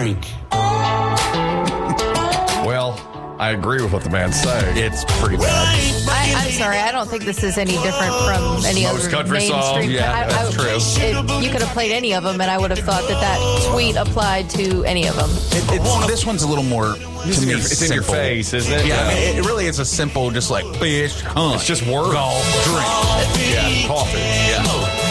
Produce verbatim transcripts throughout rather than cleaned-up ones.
drink. Well, I agree with what the man's saying. It's pretty bad. I, I'm sorry, I don't think this is any different from any Most other country mainstream. songs. Yeah, I, that's I, true. It, you could have played any of them, and I would have thought that that tweet applied to any of them. It, it's, this one's a little more, to It's in me, your- it's in your simple. face, isn't it? Yeah, Yeah. I mean, it really is a simple, just like fish, hunt. It's just words. golf, drink. Yeah, coffee. Yeah.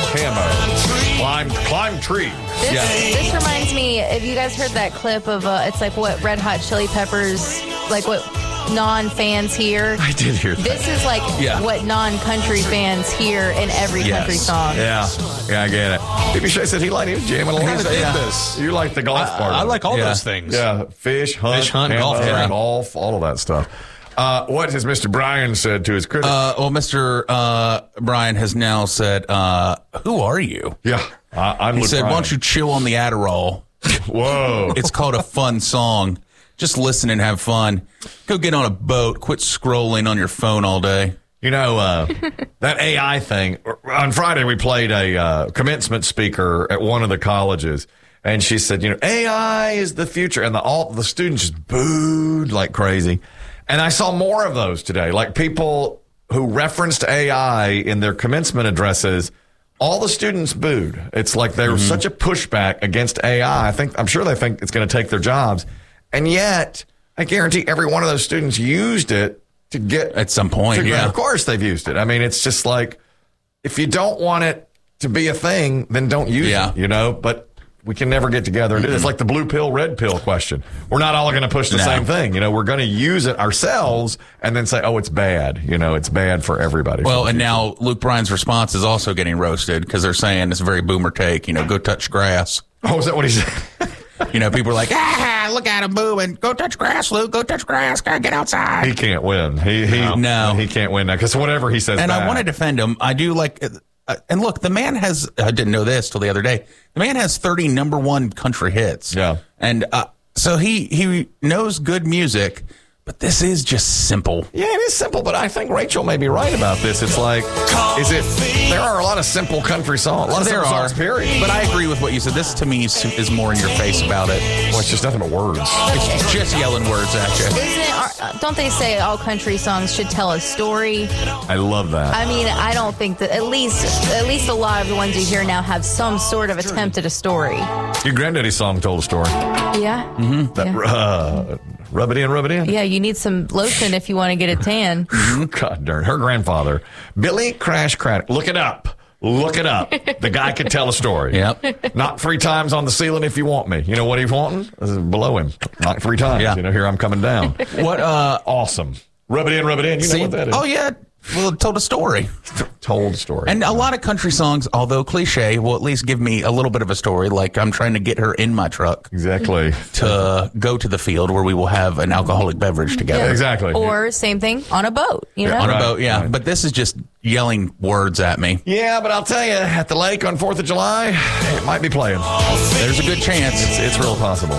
Camo. Climb, climb tree. This, Yeah. this reminds me, have you guys heard that clip of, uh, it's like what Red Hot Chili Peppers, like what non-fans hear? I did hear that. This is like Yeah. what non-country fans hear in every Yes. country song. Yeah, yeah, I get it. B B Shay said he liked he was jamming along to Yeah. this. You like the golf part. I, I of it. like all Yeah. those things. Yeah, fish, hunt, Fish, hunt, camo, golf, yeah. golf, all of that stuff. Uh, what has Mister Bryan said to his critics? Uh, well, Mister Uh, Brian has now said, uh, who are you? yeah, I, I'm. He Luke said, Bryan. why don't you chill on the Adderall? Whoa. It's called a fun song. Just listen and have fun. Go get on a boat. Quit scrolling on your phone all day. You know, uh, that A I thing, on Friday we played a uh, commencement speaker at one of the colleges, and she said, you know, A I is the future, and the all the students just booed like crazy. And I saw more of those today, like people who referenced A I in their commencement addresses. All the students booed. It's like there was such a pushback against A I. I think I'm sure they think it's going to take their jobs, and yet I guarantee every one of those students used it to get At some point, to- yeah. Of course they've used it. I mean, it's just like, if you don't want it to be a thing, then don't use Yeah. it, you know? But we can never get together and do this. It's like the blue pill, red pill question. We're not all going to push the No. same thing. You know, we're going to use it ourselves and then say, oh, it's bad. You know, it's bad for everybody. Well, and now Luke Bryan's response is also getting roasted because they're saying it's a very boomer take. You know, go touch grass. Oh, is that what he said? You know, people are like, ah, look at him moving. Go touch grass, Luke. Go touch grass. Gotta get outside. He can't win. He, he, No. he can't win now because whatever he says And back. I want to defend him. I do like, uh, and look, the man has, I didn't know this till the other day. The man has thirty number one country hits. Yeah. And uh, so he, he knows good music, but this is just simple. Yeah, it is simple, but I think Rachel may be right about this. It's like, is it? There are a lot of simple country songs. A lot of There simple are. songs, period. But I agree with what you said. This to me is, is more in your face about it. Well, it's just nothing but words. It's just yelling words at you. Isn't it, are- don't they say all country songs should tell a story? I love that. I mean, I don't think that at least at least a lot of the ones you hear now have some sort of attempt at a story. Your granddaddy's song told a story. Yeah. Mm-hmm. That, Yeah. uh, rub it in, rub it in. Yeah, you need some lotion if you want to get a tan. God darn. Her grandfather, Billy Crash Craddock. Look it up. Look it up. The guy could tell a story. Yep. Knock three times on the ceiling if you want me. You know what he's wanting? This is below him. Knock three times. Yeah. You know, here I'm coming down. What, uh, Awesome. Rub it in, rub it in. You know see? what that is. Oh, yeah. Well, it told a story. Told a story. And a lot of country songs, although cliche, will at least give me a little bit of a story. Like I'm trying to get her in my truck exactly. to go to the field where we will have an alcoholic beverage together. Yeah. Exactly. Or same thing on a boat, you know? On a Right, boat, yeah. right. But this is just yelling words at me. Yeah, but I'll tell you, at the lake on fourth of July, it might be playing. There's a good chance. It's, it's real possible.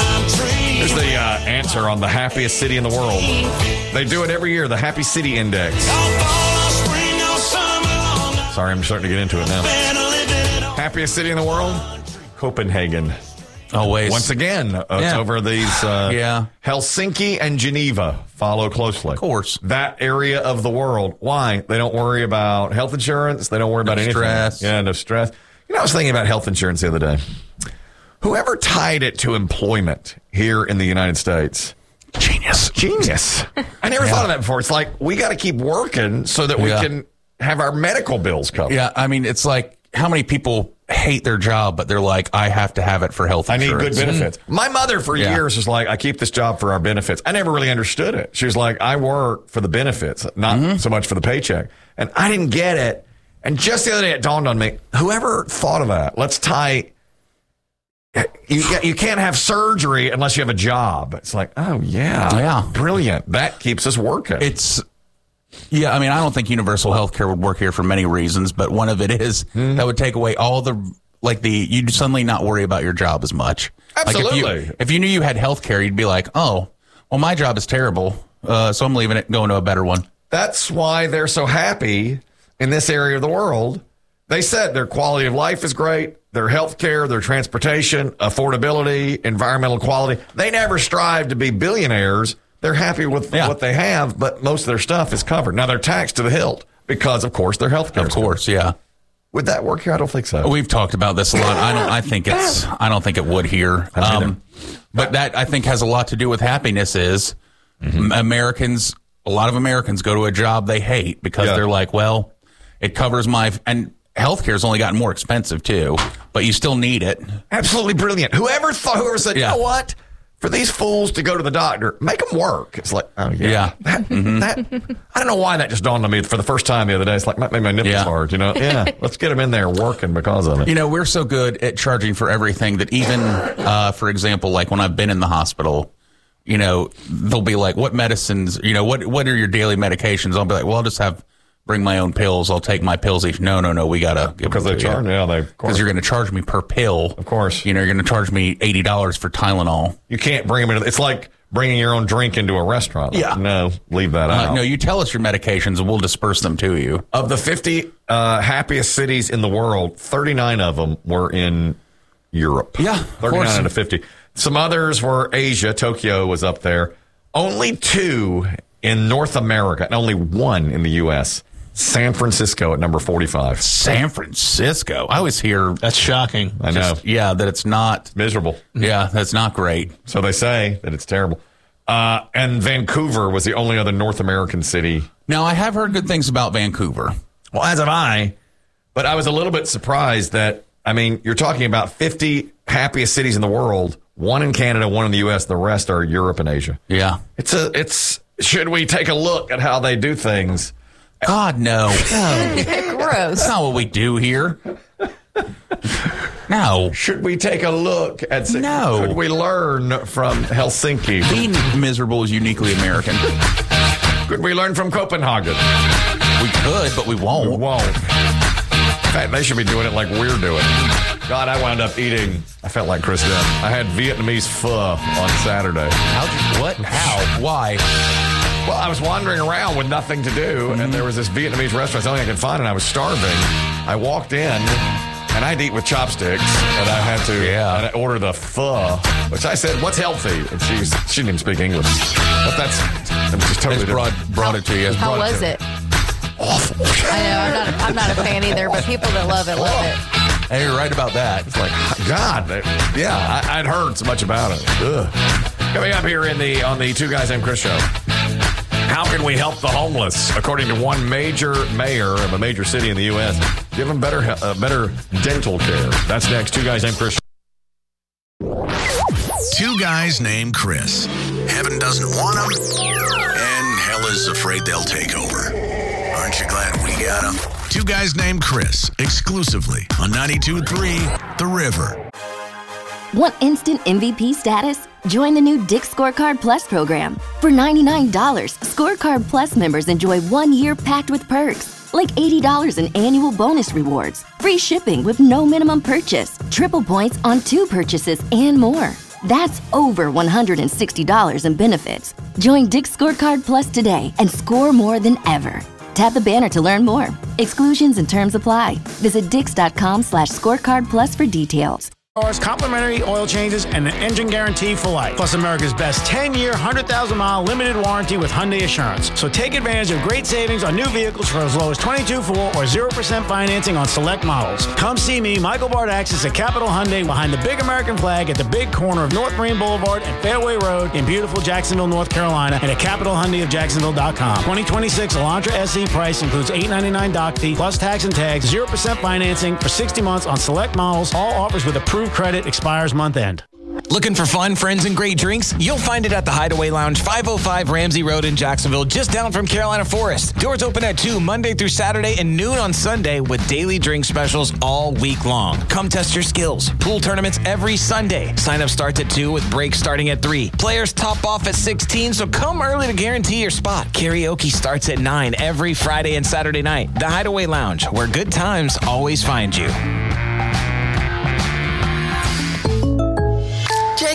Here's the uh, answer on the happiest city in the world. They do it every year, the Happy City Index. Sorry, I'm starting to get into it now. Happiest city in the world? Copenhagen. Always. Once again, uh, it's Yeah. over these. Uh, Yeah. Helsinki and Geneva follow closely. Of course. That area of the world. Why? They don't worry about health insurance. They don't worry about anything. stress. Yeah, no stress. You know, I was thinking about health insurance the other day. Whoever tied it to employment here in the United States, Genius. genius. I never thought of that before. It's like we got to keep working so that we Yeah. can have our medical bills covered. Yeah, I mean, it's like how many people hate their job, but they're like, I have to have it for health I need insurance. good benefits. My mother for Yeah. years was like, I keep this job for our benefits. I never really understood it. She was like, I work for the benefits, not Mm-hmm. so much for the paycheck. And I didn't get it. And just the other day, it dawned on me, whoever thought of that, let's tie, you, you can't have surgery unless you have a job. It's like, oh, yeah. Yeah. Brilliant. That keeps us working. It's, yeah, I mean, I don't think universal health care would work here for many reasons, but one of it is Mm-hmm. that would take away all the, like the, you'd suddenly not worry about your job as much. Like if Absolutely. you, if you knew you had health care, you'd be like, oh, well, my job is terrible, uh, so I'm leaving it, going to a better one. That's why they're so happy in this area of the world they said their quality of life is great, their health care, their transportation, affordability, environmental quality. They never strive to be billionaires. They're happy with yeah. what they have, but most of their stuff is covered. Now, they're taxed to the hilt because, of course, their health care. Of course, yeah. Would that work here? I don't think so. We've talked about this a lot. I don't. I think it's. I don't think it would here. Um, but that I think has a lot to do with happiness. Is mm-hmm. Americans? A lot of Americans go to a job they hate because yeah. they're like, well, it covers my and healthcare's only gotten more expensive too, but you still need it. Absolutely brilliant. Whoever thought? Whoever said, yeah. you know what? For these fools to go to the doctor, make them work. It's like, oh, yeah. yeah. That, mm-hmm. that, I don't know why that just dawned on me for the first time the other day. It's like, maybe my nipples yeah. hard, you know? Yeah, let's get them in there working because of it. You know, we're so good at charging for everything that even, uh, for example, like when I've been in the hospital, you know, they'll be like, what medicines, you know, what what are your daily medications? I'll be like, well, I'll just have, bring my own pills. I'll take my pills each. No, no, no, we got to. Because they charge, yeah, they, because you're going to charge me per pill. Of course. You know, you're going to charge me eighty dollars for Tylenol. You can't bring them in. It's like bringing your own drink into a restaurant. Yeah. No, leave that uh, out. No, you tell us your medications and we'll disperse them to you. Of the fifty uh, happiest cities in the world, thirty-nine of them were in Europe. Yeah, thirty-nine out of fifty. Some others were Asia. Tokyo was up there. Only two in North America and only one in the U S San Francisco at number forty-five. San Francisco. I was here. That's shocking. I know. Just, yeah, that it's not. Miserable. Yeah, that's not great. So they say that it's terrible. Uh, and Vancouver was the only other North American city. Now, I have heard good things about Vancouver. Well, as have I. But I was a little bit surprised that, I mean, you're talking about fifty happiest cities in the world. One in Canada, one in the U S. The rest are Europe and Asia. Yeah. It's a, it's, should we take a look at how they do things? God, no. no. Gross. That's not what we do here. No. Should we take a look at... No. Could we learn from Helsinki? Being miserable is uniquely American. Could we learn from Copenhagen? We could, but we won't. We won't. In fact, they should be doing it like we're doing. God, I wound up eating... I felt like Chris did. I had Vietnamese pho on Saturday. How? What? How? Why? Well, I was wandering around with nothing to do, mm-hmm. and there was this Vietnamese restaurant, the only I could find, and I was starving. I walked in, and I'd eat with chopsticks, and I had to yeah. and I order the pho, which I said, what's healthy? And she, was, she didn't even speak English. But that's, that's just totally brought, brought it to you. How brought was it? it? Awful. I know, I'm not, a, I'm not a fan either, but people that love it, love it. Hey, you're right about that. It's like, God, yeah, I, I'd heard so much about it. Ugh. Coming up here in the on the Two Guys Named Chris show. How can we help the homeless? According to one major mayor of a major city in the U S, give them better uh, better dental care. That's next. Two Guys Named Chris. Two Guys Named Chris. Heaven doesn't want them, and hell is afraid they'll take over. Aren't you glad we got them? Two Guys Named Chris, exclusively on ninety-two point three The River. Want instant M V P status? Join the new Dick's Scorecard Plus program. For ninety-nine dollars, Scorecard Plus members enjoy one year packed with perks, like eighty dollars in annual bonus rewards, free shipping with no minimum purchase, triple points on two purchases, and more. That's over one hundred sixty dollars in benefits. Join Dick's Scorecard Plus today and score more than ever. Tap the banner to learn more. Exclusions and terms apply. Visit dix.com slash scorecard plus for details. Complimentary oil changes and an engine guarantee for life. Plus America's best ten-year, one hundred thousand mile limited warranty with Hyundai Assurance. So take advantage of great savings on new vehicles for as low as twenty-two point four or zero percent financing on select models. Come see me, Michael Bardaxis at Capital Hyundai behind the big American flag at the big corner of North Marine Boulevard and Fairway Road in beautiful Jacksonville, North Carolina, and at capital hyundai of jacksonville dot com. twenty twenty-six Elantra S E price includes eight hundred ninety-nine dollars doc fee plus tax and tags, zero percent financing for sixty months on select models. All offers with approved credit, expires month end. Looking for fun, friends, and great drinks? You'll find it at the Hideaway Lounge, five oh five Ramsey Road in Jacksonville, just down from Carolina Forest. Doors open at two Monday through Saturday and noon on Sunday with daily drink specials all week long. Come test your skills. Pool tournaments every Sunday. Sign up starts at two with breaks starting at three. Players top off at sixteen, so come early to guarantee your spot. Karaoke starts at nine every Friday and Saturday night. The Hideaway Lounge, where good times always find you. Jake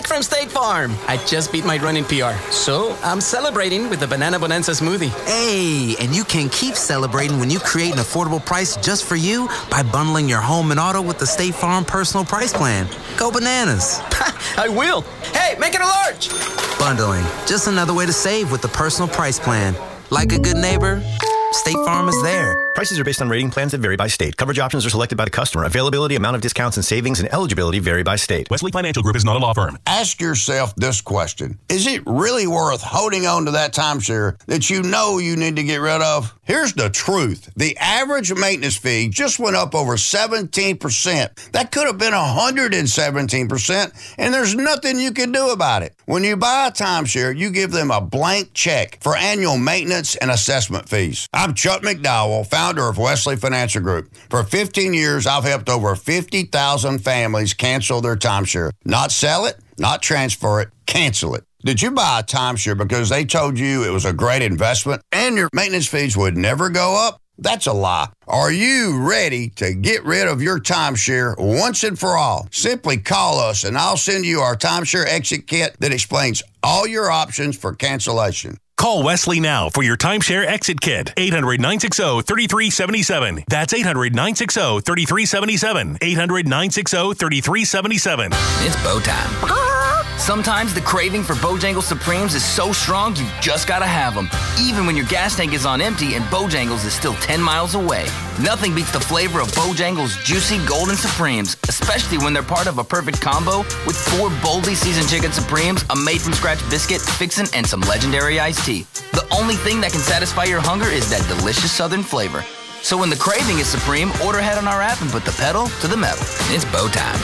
from State Farm. I just beat my running P R, so I'm celebrating with the Banana Bonanza smoothie. Hey, and you can keep celebrating when you create an affordable price just for you by bundling your home and auto with the State Farm Personal Price Plan. Go bananas. I will. Hey, make it a large. Bundling, just another way to save with the Personal Price Plan. Like a good neighbor, State Farm is there. Prices are based on rating plans that vary by state. Coverage options are selected by the customer. Availability, amount of discounts and savings, and eligibility vary by state. Wesley Financial Group is not a law firm. Ask yourself this question. Is it really worth holding on to that timeshare that you know you need to get rid of? Here's the truth. The average maintenance fee just went up over seventeen percent. That could have been one hundred seventeen percent, and there's nothing you can do about it. When you buy a timeshare, you give them a blank check for annual maintenance and assessment fees. I'm Chuck McDowell, founder of Wesley Financial Group. For fifteen years, I've helped over fifty thousand families cancel their timeshare. Not sell it, not transfer it, cancel it. Did you buy a timeshare because they told you it was a great investment and your maintenance fees would never go up? That's a lie. Are you ready to get rid of your timeshare once and for all? Simply call us and I'll send you our timeshare exit kit that explains all your options for cancellation. Call Wesley now for your timeshare exit kit. eight hundred, nine six zero, three three seven seven. That's eight hundred, nine six zero, three three seven seven. eight hundred, nine six zero, three three seven seven. It's bow time. Sometimes the craving for Bojangles Supremes is so strong you just gotta have them, even when your gas tank is on empty and Bojangles is still ten miles away. Nothing beats the flavor of Bojangles juicy golden Supremes, especially when they're part of a perfect combo with four boldly seasoned chicken Supremes, a made-from-scratch biscuit, fixin', and some legendary iced tea. The only thing that can satisfy your hunger is that delicious southern flavor. So when the craving is supreme, order ahead on our app and put the pedal to the metal. It's bow time.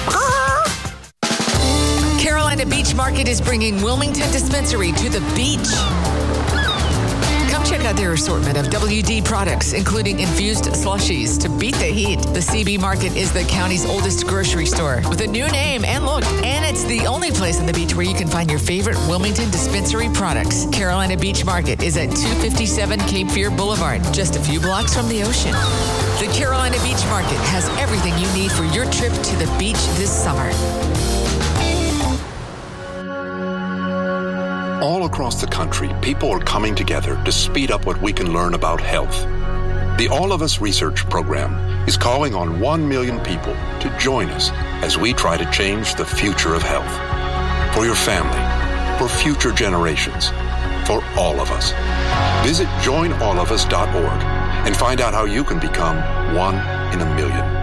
Carolina Beach Market is bringing Wilmington Dispensary to the beach. Come check out their assortment of W D products, including infused slushies to beat the heat. The C B Market is the county's oldest grocery store with a new name and look. And it's the only place on the beach where you can find your favorite Wilmington Dispensary products. Carolina Beach Market is at two fifty-seven Cape Fear Boulevard, just a few blocks from the ocean. The Carolina Beach Market has everything you need for your trip to the beach this summer. All across the country, people are coming together to speed up what we can learn about health. The All of Us Research Program is calling on one million people to join us as we try to change the future of health. For your family, for future generations, for all of us. Visit join all of us dot org and find out how you can become one in a million.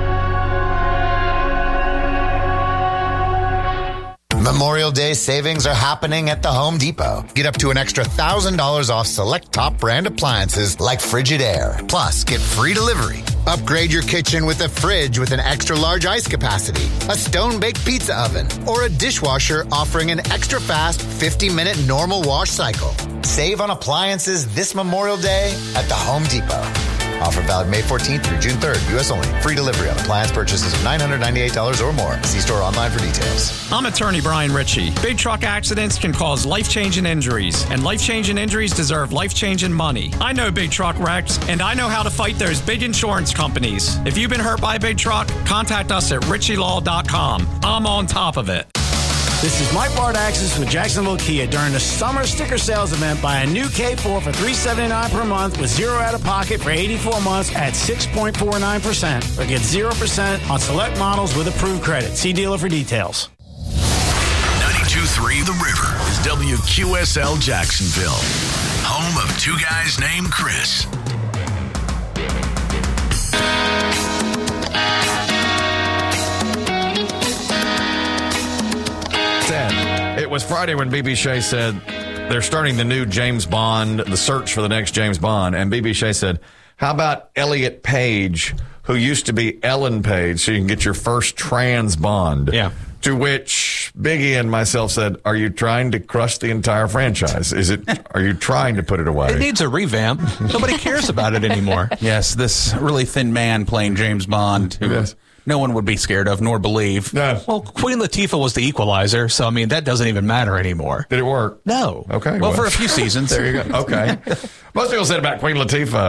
Memorial Day savings are happening at the Home Depot. Get up to an extra one thousand dollars off select top brand appliances like Frigidaire. Plus, get free delivery. Upgrade your kitchen with a fridge with an extra large ice capacity, a stone-baked pizza oven, or a dishwasher offering an extra fast fifty minute normal wash cycle. Save on appliances this Memorial Day at the Home Depot. Offer valid May fourteenth through June third. U S only. Free delivery on appliance purchases of nine hundred ninety-eight dollars or more. See store online for details. I'm attorney Brian Ritchie. Big truck accidents can cause life-changing injuries, and life-changing injuries deserve life-changing money. I know big truck wrecks, and I know how to fight those big insurance companies. If you've been hurt by a big truck, contact us at ritchie law dot com. I'm on top of it. This is Mike Bardaxis with Jacksonville Kia during the summer sticker sales event. Buy a new K four for three hundred seventy-nine dollars per month with zero out of pocket for eighty-four months at six point four nine percent. Or get zero percent on select models with approved credit. See dealer for details. ninety-two point three The River is W Q S L Jacksonville, home of two guys named Chris. It was Friday when B B Shea said they're starting the new James Bond, the search for the next James Bond. And B B Shea said, how about Elliot Page, who used to be Ellen Page, so you can get your first trans Bond? Yeah. To which Biggie and myself said, are you trying to crush the entire franchise? Is it? Are you trying to put it away? It needs a revamp. Nobody cares about it anymore. Yes, this really thin man playing James Bond, who Yes. no one would be scared of nor believe. No. Well, Queen Latifah was the equalizer, so, I mean, that doesn't even matter anymore. Did it work? No. Okay. Well, for a few seasons. There you go. Okay. Most people said about Queen Latifah,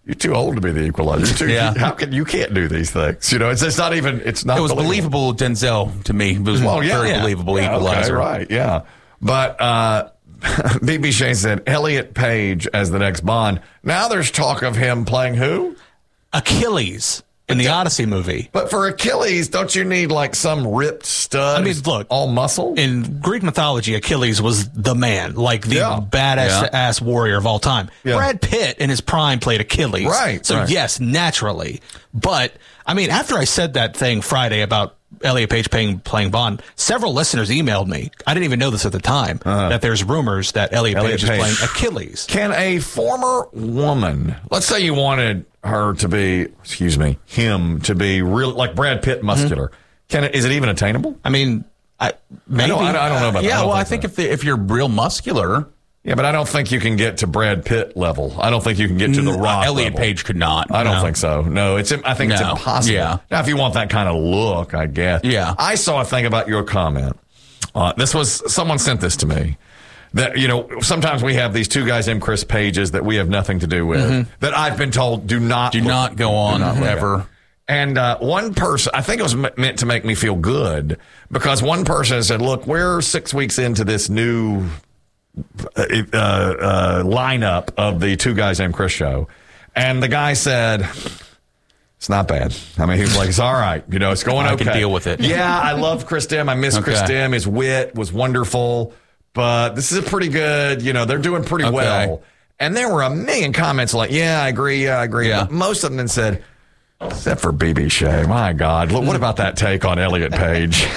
you're too old to be the equalizer. You're too, Yeah. How can you can't do these things? You know, it's, it's not even. It's not. It was believable, Denzel, to me. It was Well, yeah, very yeah. believable Yeah, equalizer. Okay, right? Yeah, but uh, B B Shane said Elliot Page as the next Bond. Now there's talk of him playing who? Achilles in the Odyssey movie. But for Achilles, don't you need like some ripped stud? I mean, look, all muscle. In Greek mythology, Achilles was the man, like the Yeah. badass Yeah. ass warrior of all time. Yeah. Brad Pitt in his prime played Achilles. Right, So right. yes, naturally. But I mean, after I said that thing Friday about Elliot Page playing, playing Bond, several listeners emailed me. I didn't even know this at the time, Uh-huh. that there's rumors that Elliot, Elliot Page, Page. is playing Achilles. Can a former woman, let's say you wanted her to be, excuse me, him to be real, like Brad Pitt muscular, can it, is it even attainable? I mean, I, maybe. I don't, I don't- I don't know about that. Yeah, I don't well, I think think if the, if you're real muscular, Yeah, but I don't think you can get to Brad Pitt level. I don't think you can get to the Mm, Rock Elliot level. Page could not. I don't No. think so. No, it's. I think it's No. impossible. Yeah. Now, if you want that kind of look, I guess. Yeah. I saw a thing about your comment. Uh, this was someone sent this to me. That you know, sometimes we have these two guys named Chris pages that we have nothing to do with. Mhm. That I've been told do not Do look- not go do on not look ever. at. And uh, one person, I think it was m- meant to make me feel good because one person said, "Look, we're six weeks into this new." Uh, uh, lineup of the two guys named Chris show, and the guy said it's not bad. I mean, he was like, it's all right, you know, it's going I okay. can deal with it. Yeah, I love Chris Dim. I miss Chris Okay. Dim. His wit was wonderful, but this is a pretty good. You know, they're doing pretty Okay. well. And there were a million comments like, yeah, I agree, yeah, I agree. Yeah. But most of them said, except for B B Shea, my God, look, what about that take on Elliot Page?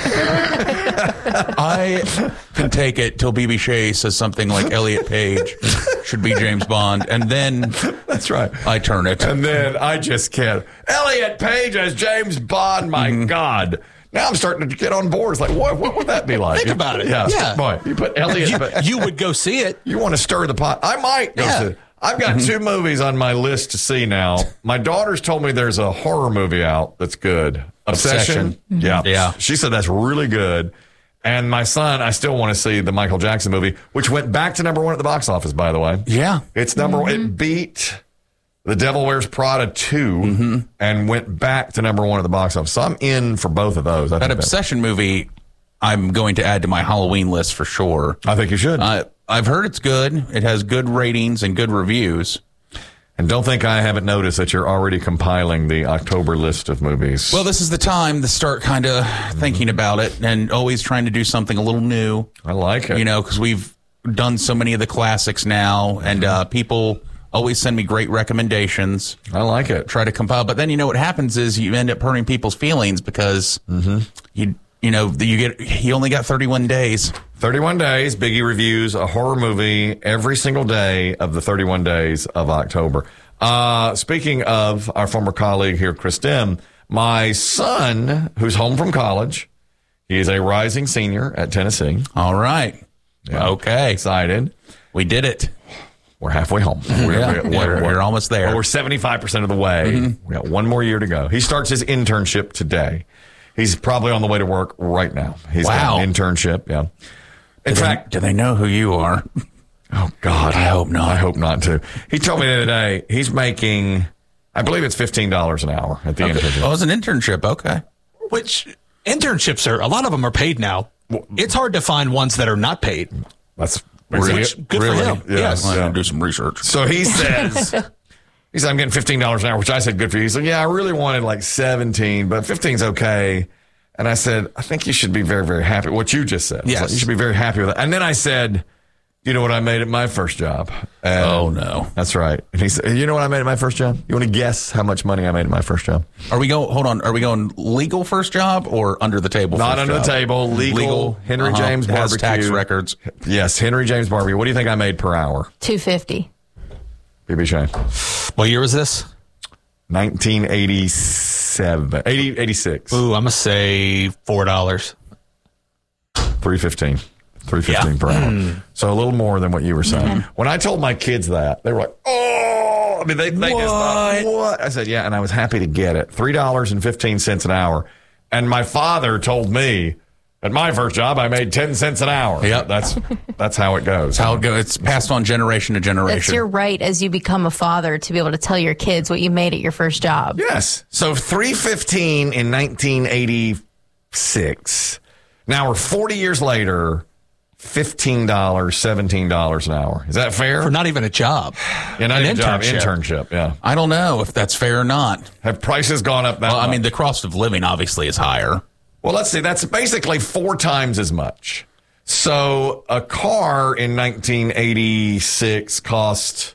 I can take it till B B Shea says something like Elliot Page should be James Bond, and then That's right. I turn it. And then I just can't. Elliot Page as James Bond, my Mm-hmm. God. Now I'm starting to get on board. It's like, what, what would that be like? Think about it. Yeah. Yeah. Boy, you put Elliot. You, but you would go see it. you want to stir the pot. I might go Yeah. see it. I've got two movies on my list to see now. My daughter's told me there's a horror movie out that's good. Obsession. Obsession. Yeah. Yeah. She said that's really good. And my son, I still want to see the Michael Jackson movie, which went back to number one at the box office, by the way. Yeah. It's number one. It beat The Devil Wears Prada two Mm-hmm. and went back to number one at the box office. So I'm in for both of those. I That think Obsession movie, I'm going to add to my Halloween list for sure. I think you should. Uh, I've heard it's good. It has good ratings and good reviews. And don't think I haven't noticed that you're already compiling the October list of movies. Well, this is the time to start kind of thinking about it and always trying to do something a little new. I like it. You know, because we've done so many of the classics now, and uh, people always send me great recommendations. I like it. Try to compile, but then you know what happens is you end up hurting people's feelings because you you know you get you only got thirty-one days. thirty-one days, Biggie reviews a horror movie every single day of the thirty-one days of October. Uh, speaking of our former colleague here, Chris Dim, my son, who's home from college, he is a rising senior at Tennessee. All right. Yeah. Okay. Excited. We did it. We're halfway home. We're, Yeah, we're- we're almost there. Well, we're seventy-five percent of the way. We got one more year to go. He starts his internship today. He's probably on the way to work right now. He's Wow. got an internship, yeah. In Do fact, they, do they know who you are? oh, God. I hope not. I hope not, too. He told me the other day he's making, I believe it's fifteen dollars an hour at the Okay. internship. Oh, it's an internship. Okay. Which internships are, a lot of them are paid now. It's hard to find ones that are not paid. That's Which, really, good really? for him. Yeah. Yes. I'm Yeah. going to do some research. So he says, he said, I'm getting fifteen dollars an hour, which I said, good for you. He said, yeah, I really wanted like seventeen, but fifteen's okay. And I said, I think you should be very, very happy. What you just said. Yes. Like, you should be very happy with it. And then I said, you know what I made at my first job? And Oh, no. That's right. And he said, you know what I made at my first job? You want to guess how much money I made at my first job? Are we going, hold on, are we going legal first job or under the table Not first under job? the table. Legal. Henry Uh-huh. James Has Barbecue. tax records. Yes, Henry James Barbecue. What do you think I made per hour? two fifty. B B Shane. What year was this? nineteen eighty-seven. eighty, eighty-six. Ooh, I'm going to say four dollars. three fifteen. three fifteen Yeah. per hour. Mm. So a little more than what you were saying. When I told my kids that, they were like, oh, I mean, they, they just thought, what? I said, yeah, and I was happy to get it. three dollars and fifteen cents an hour. And my father told me, At my first job, I made ten cents an hour. Yep. That's that's how it goes. That's how it goes. It's passed on generation to generation. That's your right as you become a father to be able to tell your kids what you made at your first job. Yes. So three fifteen in nineteen eighty-six. Now we're forty years later, fifteen dollars, seventeen dollars an hour. Is that fair? For not even a job. Yeah, not An even a job. internship. Internship, yeah. I don't know if that's fair or not. Have prices gone up that Well, much? I mean, the cost of living obviously is higher. Well, let's see. That's basically four times as much. So a car in nineteen eighty-six cost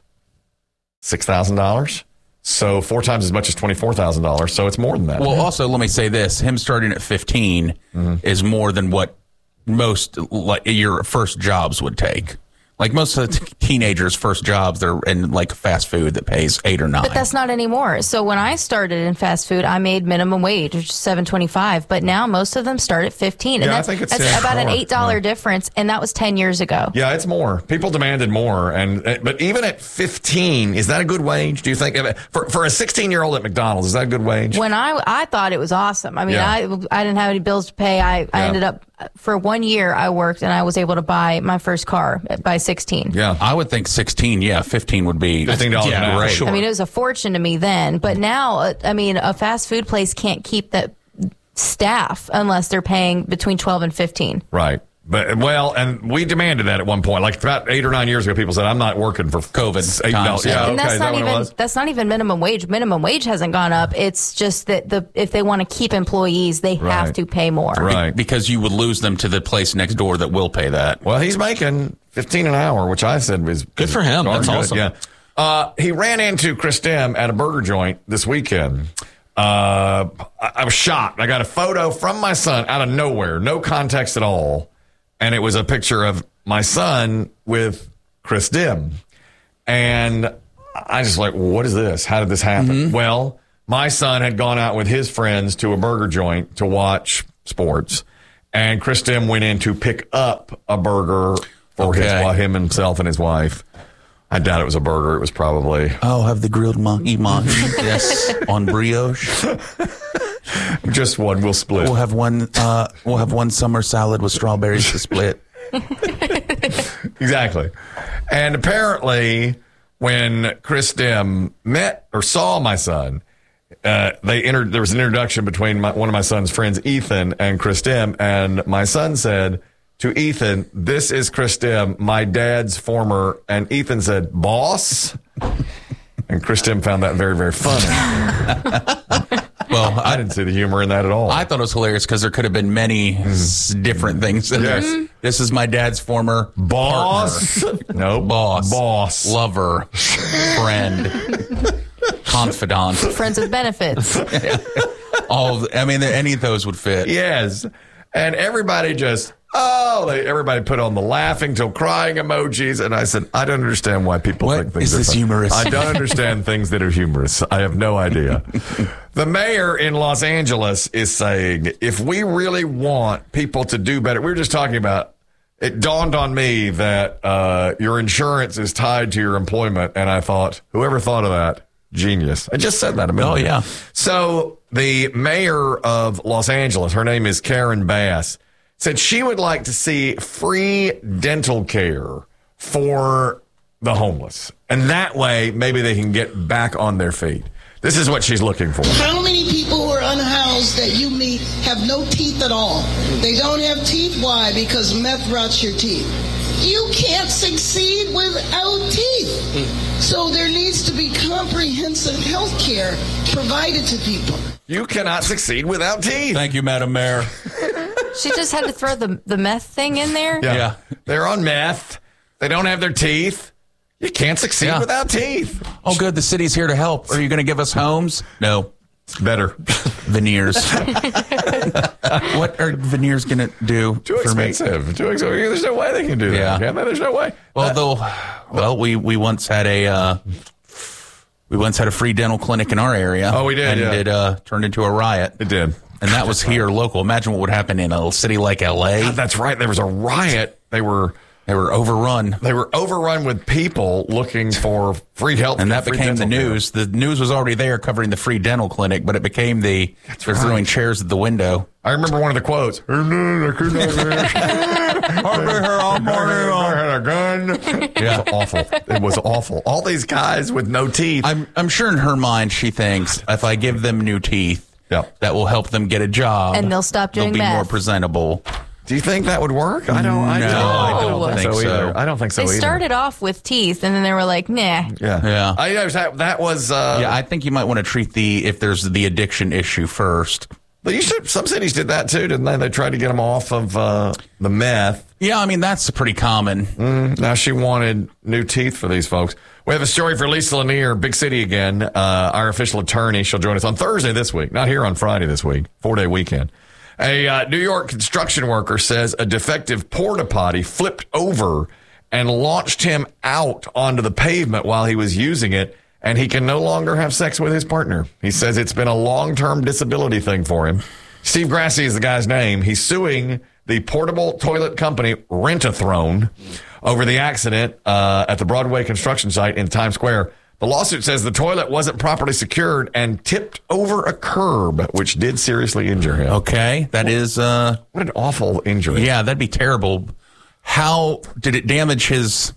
six thousand dollars. So four times as much as twenty-four thousand dollars. So it's more than that. Well, also, let me say this. Him starting at fifteen Mm-hmm. is more than what most like your first jobs would take. Like most of the t- teenagers' first jobs, they're in like fast food that pays eight or nine. But that's not anymore. So when I started in fast food, I made minimum wage, which is seven twenty-five. But now most of them start at fifteen, and Yeah, I that's, think it's that's yeah, about an more. eight dollar Yeah. difference, and that was ten years ago. Yeah, it's more. People demanded more, and but even at fifteen, is that a good wage? Do you think for for a sixteen year old at McDonald's, is that a good wage? When I I thought it was awesome. I mean, Yeah. I I didn't have any bills to pay. I, I Yeah. ended up for one year I worked and I was able to buy my first car by sixteen. Yeah, I would think sixteen. Yeah, fifteen would be fifteen dollars yeah, an hour. great. Sure. I mean, it was a fortune to me then, but now, uh, I mean, a fast food place can't keep that staff unless they're paying between twelve and fifteen. Right. But well, and we demanded that at one point. Like about eight or nine years ago, people said, "I'm not working for COVID eight times." dollars." Yeah, and okay, that's is not that what it even was? that's not even minimum wage. Minimum wage hasn't gone up. It's just that the if they want to keep employees, they have Right. to pay more. Right. Because you would lose them to the place next door that will pay that. Well, he's making fifteen an hour, which I said was Good for him. darn That's good. awesome. Yeah. Uh, he ran into Chris Dim at a burger joint this weekend. Uh, I, I was shocked. I got a photo from my son out of nowhere, no context at all. And it was a picture of my son with Chris Dim. And I just like, what is this? How did this happen? Mm-hmm. Well, my son had gone out with his friends to a burger joint to watch sports. And Chris Dim went in to pick up a burger for his, Okay. well, him himself and his wife. I doubt it was a burger. It was probably Oh, have the grilled mahi mahi. Yes, on brioche. just one. We'll split. We'll have one. Uh, we'll have one summer salad with strawberries to split. Exactly. And apparently, when Chris Dim met or saw my son, uh, they entered. There was an introduction between my, one of my son's friends, Ethan, and Chris Dim. And my son said to Ethan, "This is Chris Dim, my dad's former." And Ethan said, "Boss." And Chris Dim found that very, very funny. Well, I didn't see the humor in that at all. I thought it was hilarious because there could have been many s- different things. in there. Yes. This is my dad's former Boss. partner. No, boss, boss, lover, friend, confidant. Friends with benefits. All, of, I mean, any of those would fit. Yes. And everybody just, oh, they, everybody put on the laughing till crying emojis. And I said, I don't understand why people What think things is are this funny. humorous? I don't understand things that are humorous. I have no idea. The mayor in Los Angeles is saying, if we really want people to do better, we were just talking about, it dawned on me that uh, your insurance is tied to your employment. And I thought, whoever thought of that? Genius. I just said that a minute Oh, ago. yeah. So the mayor of Los Angeles, her name is Karen Bass, said she would like to see free dental care for the homeless. And that way, maybe they can get back on their feet. This is what she's looking for. How many people who are unhoused that you meet have no teeth at all? They don't have teeth. Why? Because meth rots your teeth. You can't succeed without teeth. So there needs to be comprehensive health care provided to people. You cannot succeed without teeth. Thank you, Madam Mayor. She just had to throw the the meth thing in there. Yeah. Yeah. They're on meth. They don't have their teeth. You can't succeed Yeah. without teeth. Oh, good. The city's here to help. Are you going to give us homes? No. Better. Veneers. What are veneers going to do Too for me? expensive. Too expensive. There's no way they can do that. Yeah. Can they? There's no way. Well, though, well, we, we once had a uh, we once had a free dental clinic in our area. Oh, we did, and yeah. it uh, turned into a riot. It did. And that was here local. Imagine what would happen in a city like L A. God, that's right. There was a riot. They were They were overrun. They were overrun with people looking for free health. And that free became the dental news. The news was already there covering the free dental clinic, but it became the, That's they're right. throwing chairs at the window. I remember one of the quotes. I had a gun. Yeah. It was awful. It was awful. All these guys with no teeth. I'm I'm sure in her mind she thinks if I give them new teeth, Yep. that will help them get a job. And they'll stop doing They'll be meth. more presentable. Do you think that would work? I don't. I No, don't, I don't think, so, either. I don't think so They either. started off with teeth, and then they were like, nah. Yeah. Yeah. I, I was- that, that was. Uh, yeah, I think you might want to treat the if there's the addiction issue first. But you should. Some cities did that too, didn't they? They tried to get them off of uh, the meth. Yeah, I mean that's pretty common. Mm, now she wanted new teeth for these folks. We have a story for Lisa Lanier, big city again. Uh, our official attorney. She'll join us on Thursday this week, not here on Friday this week. Four day weekend. A uh, New York construction worker says a defective porta potty flipped over and launched him out onto the pavement while he was using it, and he can no longer have sex with his partner. He says it's been a long-term disability thing for him. Steve Grassi is the guy's name. He's suing the portable toilet company Rent-A-Throne over the accident uh, at the Broadway construction site in Times Square. The lawsuit says the toilet wasn't properly secured and tipped over a curb, which did seriously injure him. Okay, that is uh, what an awful injury. Yeah, that'd be terrible. How did it damage his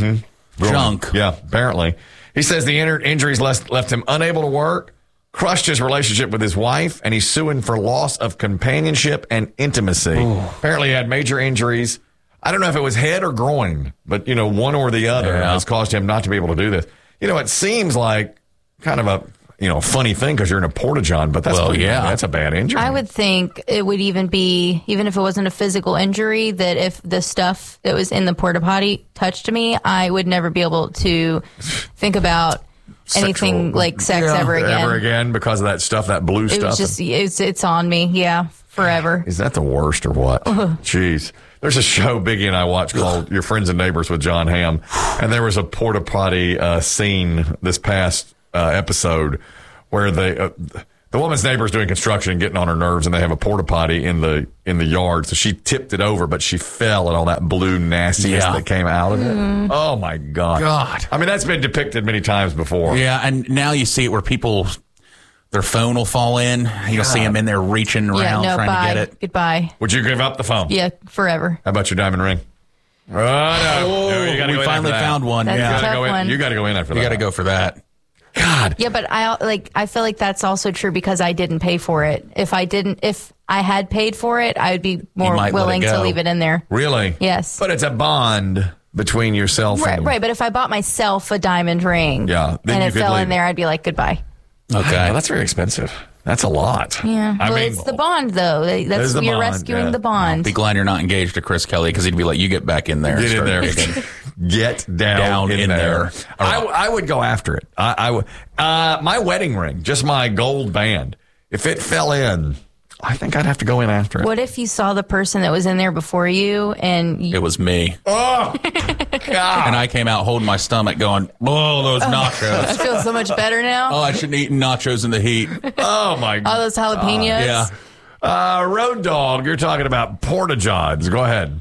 junk? Yeah, apparently. He says the inner injuries left, left him unable to work, crushed his relationship with his wife, and he's suing for loss of companionship and intimacy. Apparently he had major injuries. I don't know if it was head or groin, but, you know, one or the other Yeah. has caused him not to be able to do this. You know, it seems like kind of a, you know, funny thing because you're in a porta-john, but that's, Well, pretty- yeah. that's a bad injury. I would think it would even be, even if it wasn't a physical injury, that if the stuff that was in the porta potty touched me, I would never be able to think about anything Sexual- like sex Yeah, ever again. Ever again because of that stuff, that blue It stuff. was just, it's, it's on me. Yeah, forever. Is that the worst or what? Jeez. There's a show Biggie and I watch called Your Friends and Neighbors with John Hamm. And there was a porta potty uh, scene this past uh, episode where they, uh, the woman's neighbor is doing construction and getting on her nerves, and they have a porta potty in the in the yard. So she tipped it over, but she fell, and all that blue nastiness Yeah. that came out of it. Mm. Oh, my God. God. I mean, that's been depicted many times before. Yeah, and now you see it where people, their phone will fall in. You'll see them in there reaching around Yeah, no, trying bye. to get it. Goodbye. Would you give up the phone? Yeah, forever. How about your diamond ring? Oh, no. No, you gotta we go in finally after that. found one. That's yeah, a You gotta tough go in- one. You got to go in after you that. got to go for that. God. Yeah, but I like I feel like that's also true because I didn't pay for it. If I didn't, if I had paid for it, I would be more might let it willing to go. leave it in there. Really? Yes. But it's a bond between yourself Right, and right. But if I bought myself a diamond ring, Yeah, then and you it could fell leave in it. there, I'd be like, goodbye. Okay. Well, that's very expensive. That's a lot. Yeah. I well, mean, it's the bond, though. There's That's the you're bond, rescuing yeah. the bond. Be glad you're not engaged to Chris Kelly because he'd be like, you get back in there. and Get in start there. digging. Get down, Down in, in there. there. I, w- I would go after it. I, I would. Uh, my wedding ring, just my gold band. If it fell in, I think I'd have to go in after it. What if you saw the person that was in there before you, and you, It was me. Oh, God. And I came out holding my stomach going, oh, those I nachos. feel so much better now. Oh, I shouldn't eat nachos in the heat. Oh, my All those jalapenos. Yeah. Uh, Road Dog, you're talking about porta johns. Go ahead.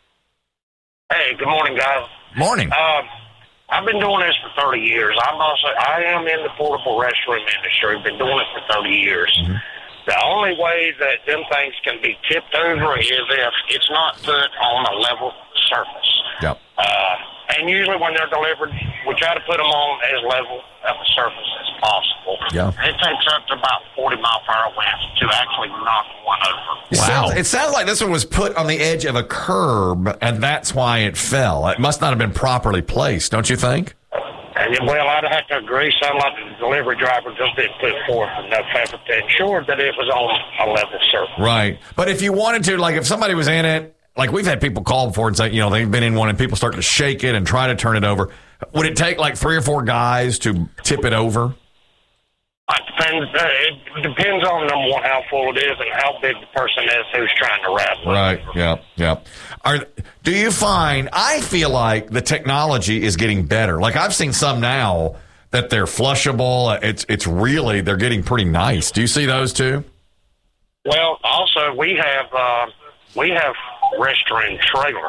Hey, good morning, guys. Morning. Um, I've been doing this for thirty years. I'm also I am in the portable restroom industry. Been doing it for thirty years. Mm-hmm. The only way that them things can be tipped over is if it's not put on a level surface. Yep. Uh, and usually when they're delivered, we try to put them on as level of a surface as possible. Yeah. It takes up to about forty mile per hour winds to actually knock one over. It sounds, it sounds like this one was put on the edge of a curb, and that's why it fell. It must not have been properly placed, don't you think? And then, well, I'd have to agree. Sound like the delivery driver just didn't put forth enough effort to ensure that it was on a level surface. Right. But if you wanted to, like if somebody was in it, like we've had people call before and say, you know, they've been in one and people start to shake it and try to turn it over. Would it take like three or four guys to tip it over? It depends, uh, it depends on, number one, how full it is and how big the person is who's trying to wrap it. Right. Yeah. Yeah. Are, do you find, I feel like the technology is getting better. Like I've seen some now that they're flushable. It's, it's really, they're getting pretty nice. Do you see those too? Well, also, we have, uh, we have restroom trailers.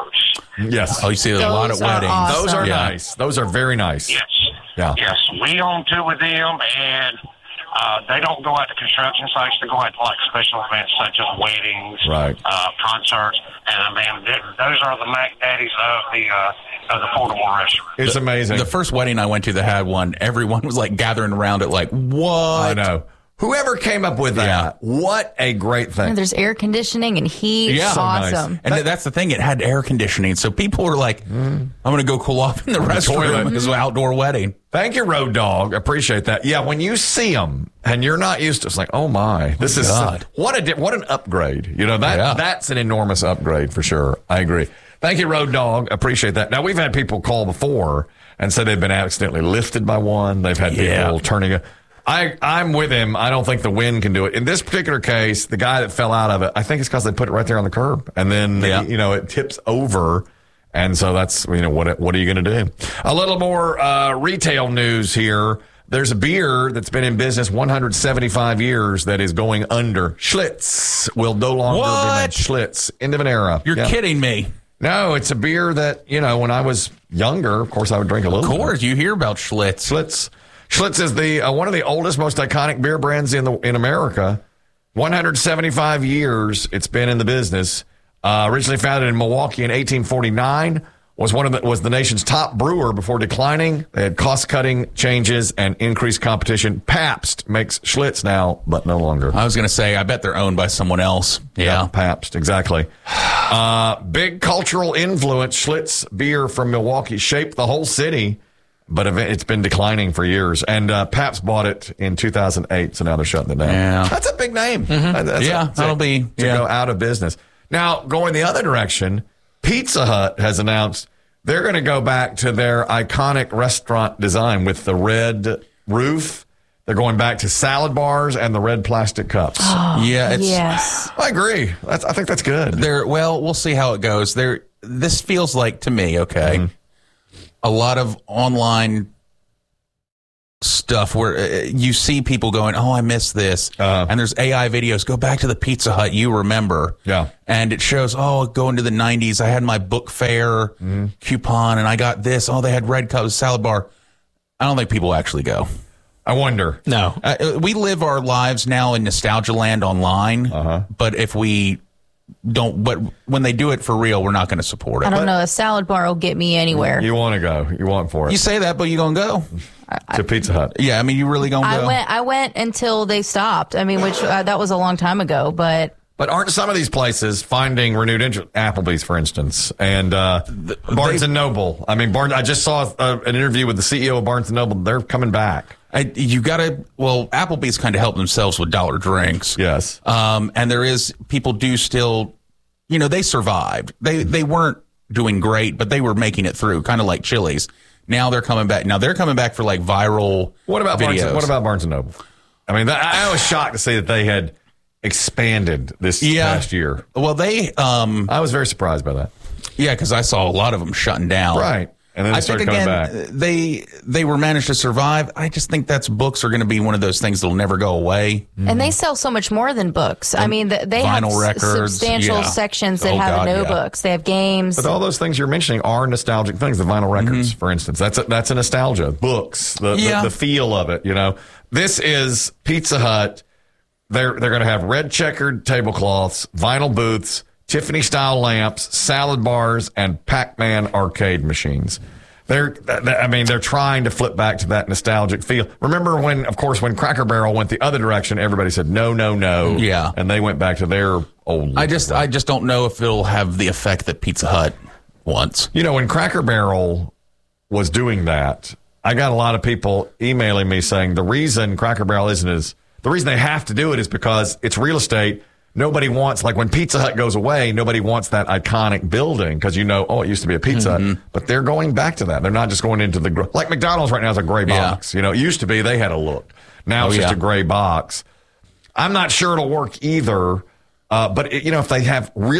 Yes. Oh, you see a Those lot of are weddings. awesome. Those are Yeah. nice. Those are very nice. Yes. Yeah. Yes, we own two with them, and uh, they don't go out to construction sites. They go out to like special events such as weddings, Right. uh, concerts, and I mean, th- those are the Mac Daddies of the uh, of the portable restaurant. It's The- amazing. The first wedding I went to that had one, everyone was like gathering around it like, what? I know. Whoever came up with that, what a great thing. And there's air conditioning and heat. Yeah. It's awesome. And that's the thing. It had air conditioning. So people were like, I'm going to go cool off in the restroom. It was an outdoor wedding. Thank you, Road Dog. Appreciate that. Yeah, when you see them and you're not used to, it's like, oh my, this is God. what a di- what an upgrade. You know that Yeah. that's an enormous upgrade for sure. I agree. Thank you, Road Dog. Appreciate that. Now we've had people call before and say they've been accidentally lifted by one. They've had Yeah. people turning a. I, I'm with him. I don't think the wind can do it. In this particular case, the guy that fell out of it, I think it's because they put it right there on the curb. And then, Yeah. you know, it tips over. And so that's, you know, what what are you going to do? A little more uh, retail news here. There's a beer that's been in business one hundred seventy-five years that is going under. Schlitz will no longer What? be made. Schlitz. End of an era. You're Yeah. kidding me. No, it's a beer that, you know, when I was younger, of course, I would drink a little Of bit. course, you hear about Schlitz. Schlitz. Schlitz is the uh, one of the oldest, most iconic beer brands in the in America. one hundred seventy-five years it's been in the business. Uh, originally founded in Milwaukee in eighteen forty-nine, was one of the, was the nation's top brewer before declining. They had cost cutting changes and increased competition. Pabst makes Schlitz now, but no longer. I was going to say, I bet they're owned by someone else. Yeah. Pabst, exactly. Uh, big cultural influence. Schlitz beer from Milwaukee shaped the whole city, but ev- it's been declining for years. And uh, Pabst bought it in two thousand eight, so now they're shutting it down. Yeah. That's a big name. That- that's Yeah, a- to- that'll be- to yeah. go out of business. Now, going the other direction, Pizza Hut has announced they're going to go back to their iconic restaurant design with the red roof. They're going back to salad bars and the red plastic cups. Yeah, it's, yes. I agree. That's, I think that's good. There. Well, we'll see how it goes. There. This feels like to me, okay, Mm-hmm. a lot of online stuff where uh, you see people going, "Oh, I miss this," Uh, and there's A I videos. Go back to the Pizza Hut you remember, Yeah. and it shows, "Oh, going to the nineties. I had my book fair Mm-hmm. coupon, and I got this. Oh, they had red cups, salad bar." I don't think people actually go. I wonder. No. Uh, we live our lives now in nostalgia land online, Uh-huh. but if we don't, but when they do it for real, we're not going to support it. I don't know. A salad bar will get me anywhere. You want to go. You want for it. You say that, but you gonna go? to Pizza Hut. Yeah, I mean, you really gonna I go? went. I went until they stopped. I mean, which uh, that was a long time ago. But But aren't some of these places finding renewed interest? Applebee's, for instance, and uh, Barnes and Noble. I mean, Barnes. I just saw uh, an interview with the C E O of Barnes and Noble. They're coming back. I, you gotta. Well, Applebee's kind of helped themselves with dollar drinks. Yes. Um, and there is people do still, you know, they survived. They they weren't doing great, but they were making it through, kind of like Chili's. Now they're coming back. Now they're coming back for like viral. What about videos. Barnes? What about Barnes and Noble? I mean, that, I was shocked to see that they had expanded this Yeah. past year. Well, they. Um, I was very surprised by that. yeah, because I saw a lot of them shutting down. Right. And then they I started think coming again, back. they they were managed to survive. I just think that's books are going to be one of those things that'll never go away. and they sell so much more than books. I mean, th- they have Vinyl s- records, substantial yeah. sections that Oh, have God, no yeah. books. They have games. But all those things you're mentioning are nostalgic things. The vinyl records, Mm-hmm. for instance, that's a, that's a nostalgia. Books, the, Yeah. the the feel of it. You know, this is Pizza Hut. They're they're going to have red checkered tablecloths, vinyl booths, Tiffany style lamps, salad bars, and Pac-Man arcade machines. They're, I mean, they're trying to flip back to that nostalgic feel. Remember when, of course, when Cracker Barrel went the other direction, everybody said no, no, no. Yeah. And they went back to their old. I just I just don't know if it'll have the effect that Pizza Hut wants. You know, when Cracker Barrel was doing that, I got a lot of people emailing me saying the reason Cracker Barrel isn't as, the reason they have to do it is because it's real estate. Nobody wants, like when Pizza Hut goes away, nobody wants that iconic building because you know, oh, it used to be a Pizza Mm-hmm. Hut. But they're going back to that. They're not just going into the, gr- like McDonald's right now is a gray Yeah. box. You know, it used to be they had a look. Now Oh, it's just yeah. a gray box. I'm not sure it'll work either. Uh, but it, you know, if they have real, if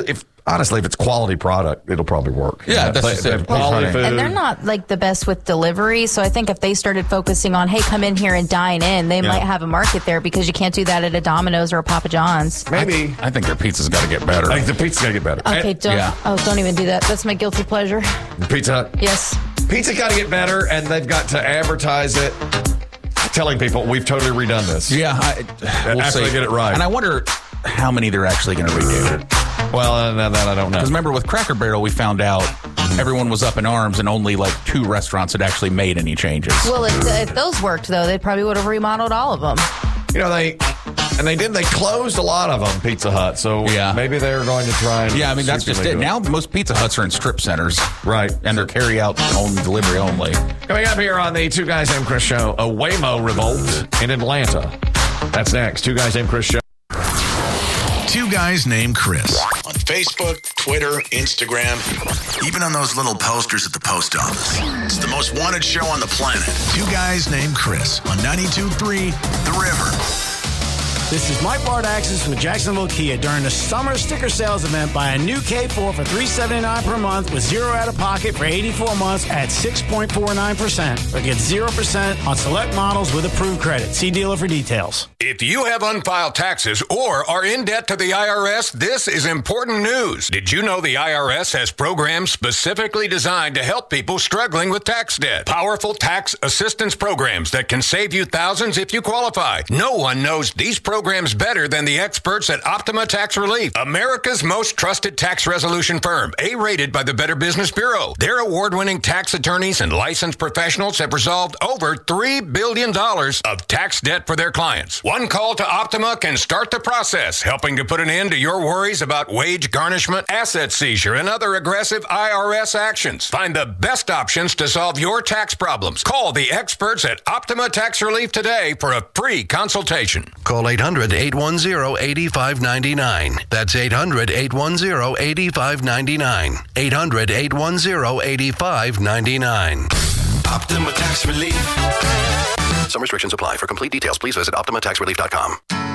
honestly, if it's quality product, it'll probably work. Yeah, that's they, just they it. have quality food. And they're not like the best with delivery, so I think if they started focusing on, hey, come in here and dine in, they Yeah. might have a market there because you can't do that at a Domino's or a Papa John's. Maybe. I think their pizza's got to get better. I think the pizza's got to get better. Okay, And don't. Yeah. Oh, don't even do that. That's my guilty pleasure. Pizza Hut. Yes. Pizza got to get better, and they've got to advertise it, telling people we've totally redone this. Yeah, I, we'll after see. they get it right. And I wonder how many they're actually going to redo. Well, uh, that I don't know. Because remember, with Cracker Barrel, we found out everyone was up in arms, and only like two restaurants had actually made any changes. Well, if, if those worked, though, they probably would have remodeled all of them. You know, they and they did. They closed a lot of them, Pizza Hut. So Yeah. maybe they're going to try. And Yeah, I mean, that's see if just they it. do Now, most Pizza Huts are in strip centers. Right. And they're carry out on delivery only. Coming up here on the Two Guys Named Chris show, a Waymo revolt in Atlanta. That's next. Two Guys Named Chris show. Two Guys Named Chris. On Facebook, Twitter, Instagram, even on those little posters at the post office. It's the most wanted show on the planet. Two Guys Named Chris on ninety-two point three The River. This is Mike Bardaxis with Jacksonville Kia. During the summer sticker sales event, buy a new K four for three hundred seventy-nine dollars per month with zero out of pocket for eighty-four months at six point four nine percent. Or get zero percent on select models with approved credit. See dealer for details. If you have unfiled taxes or are in debt to the I R S, this is important news. Did you know the I R S has programs specifically designed to help people struggling with tax debt? Powerful tax assistance programs that can save you thousands if you qualify. No one knows these programs better than the experts at Optima Tax Relief, America's most trusted tax resolution firm, A-rated by the Better Business Bureau. Their award-winning tax attorneys and licensed professionals have resolved over three billion dollars of tax debt for their clients. One call to Optima can start the process, helping to put an end to your worries about wage garnishment, asset seizure, and other aggressive I R S actions. Find the best options to solve your tax problems. Call the experts at Optima Tax Relief today for a free consultation. Call eight hundred, eight one zero, eight five nine nine. That's eight hundred, eight one zero, eight five nine nine. eight hundred, eight one zero, eight five nine nine. Optima Tax Relief. Some restrictions apply. For complete details, please visit optima tax relief dot com.